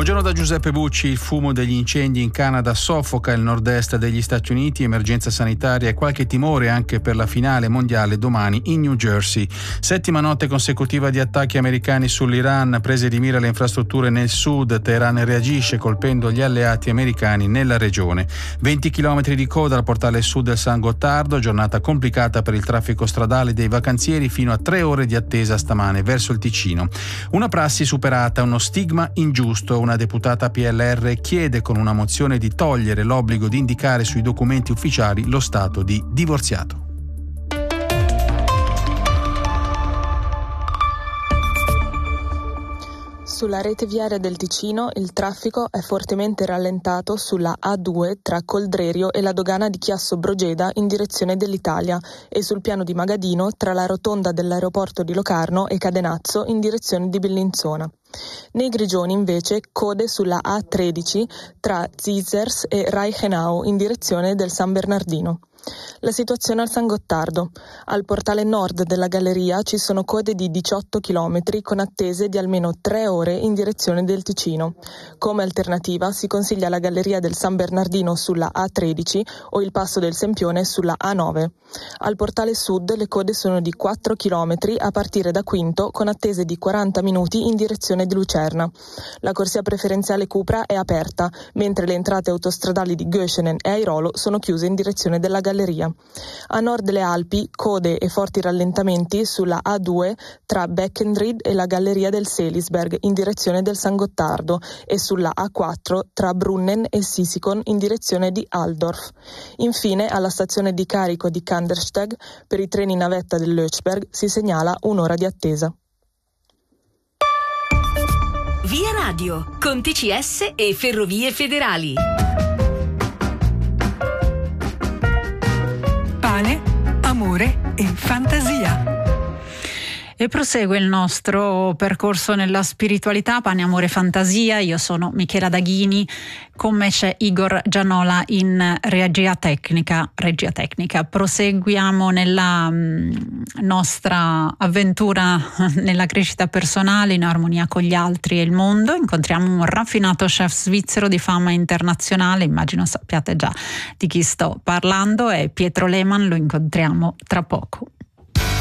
Buongiorno da Giuseppe Bucci. Il fumo degli incendi in Canada soffoca il nord-est degli Stati Uniti, emergenza sanitaria e qualche timore anche per la finale mondiale domani in New Jersey. 7ª notte consecutiva di attacchi americani sull'Iran, prese di mira le infrastrutture nel sud. Teheran reagisce colpendo gli alleati americani nella regione. 20 chilometri di coda al portale sud del San Gottardo, giornata complicata per il traffico stradale dei vacanzieri, fino a 3 ore di attesa stamane verso il Ticino. Una prassi superata, uno stigma ingiusto. Una deputata PLR chiede con una mozione di togliere l'obbligo di indicare sui documenti ufficiali lo stato di divorziato. Sulla rete viaria del Ticino il traffico è fortemente rallentato sulla A2 tra Coldrerio e la dogana di Chiasso Brogeda in direzione dell'Italia e sul piano di Magadino tra la rotonda dell'aeroporto di Locarno e Cadenazzo in direzione di Bellinzona. Nei Grigioni invece code sulla A13 tra Zizers e Reichenau in direzione del San Bernardino. La situazione al San Gottardo. Al portale nord della galleria ci sono code di 18 km con attese di almeno 3 ore in direzione del Ticino. Come alternativa si consiglia la galleria del San Bernardino sulla A13 o il Passo del Sempione sulla A9. Al portale sud le code sono di 4 km a partire da Quinto con attese di 40 minuti in direzione di Lucerna. La corsia preferenziale Cupra è aperta, mentre le entrate autostradali di Göschenen e Airolo sono chiuse in direzione della galleria. A nord delle Alpi, code e forti rallentamenti sulla A2 tra Beckenried e la galleria del Selisberg in direzione del San Gottardo e sulla A4 tra Brunnen e Sisikon in direzione di Altdorf. Infine, alla stazione di carico di Kandersteg, per i treni navetta del Lötschberg si segnala un'ora di attesa. Via Radio, con TCS e Ferrovie Federali. Pane, amore e fantasia. E prosegue il nostro percorso nella spiritualità, pane, amore, fantasia. Io sono Michela Daghini, con me c'è Igor Gianola in regia tecnica. Proseguiamo nella nostra avventura nella crescita personale in armonia con gli altri e il mondo. Incontriamo un raffinato chef svizzero di fama internazionale, immagino sappiate già di chi sto parlando, è Pietro Lehmann, lo incontriamo tra poco.